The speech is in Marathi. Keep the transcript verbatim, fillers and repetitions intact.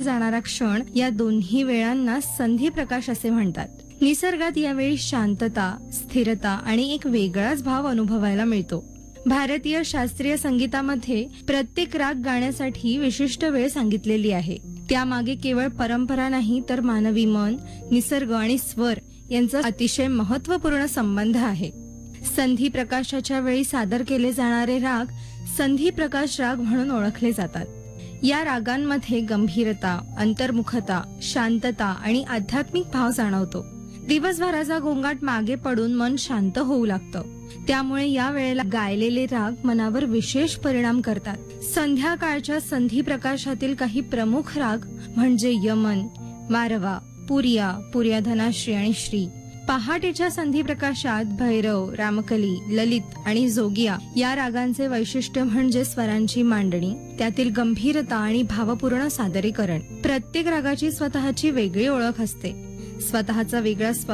जाणारा क्षण या दोन्ही वेळांना संधी प्रकाश असे म्हणतात. निसर्गात यावेळी शांतता, स्थिरता आणि एक वेगळाच भाव अनुभवायला मिळतो. भारतीय शास्त्रीय संगीतामध्ये प्रत्येक राग गाण्यासाठी विशिष्ट वेळ सांगितलेली आहे. त्यामागे केवळ परंपरा नाही तर मानवी मन, निसर्ग आणि स्वर यांचा अतिशय महत्त्वपूर्ण संबंध आहे. संधी प्रकाशाच्या वेळी सादर केले जाणारे राग संधी प्रकाश राग म्हणून ओळखले जातात. या रागांमध्ये गंभीरता, अंतर्मुखता, शांतता आणि आध्यात्मिक भाव जाणवतो. दिवसभराचा गोंगाट मागे पडून मन शांत होऊ लागतं. त्यामुळे या वेळेला गायलेले राग मनावर विशेष परिणाम करतात. संध्याकाळच्या संधी प्रकाशातील काही प्रमुख राग म्हणजे यमन, मारवा, पुरिया, पुरिया धनाश्री आणि श्री. पहाटेच्या संधी प्रकाशात भैरव, रामकली, ललित आणि जोगिया या रागांचे वैशिष्ट्य म्हणजे स्वरांची मांडणी, त्यातील गंभीरता आणि भावपूर्ण सादरीकरण. प्रत्येक रागाची स्वतःची वेगळी ओळख असते, स्वतःचा वेगळा